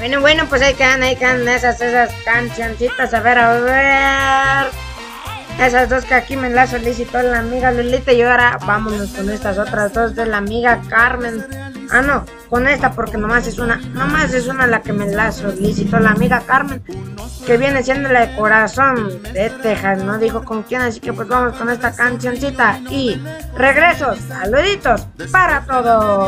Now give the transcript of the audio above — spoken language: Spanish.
Bueno, pues ahí quedan esas cancioncitas. A ver. Esas dos que aquí me las solicitó la amiga Lolita. Y ahora vámonos con estas otras dos de la amiga Carmen. Ah, no, con esta porque nomás es una la que me la solicitó la amiga Carmen, que viene siendo la de Corazón de Texas, no dijo con quién, así que pues vamos con esta cancioncita y regreso, saluditos para todos.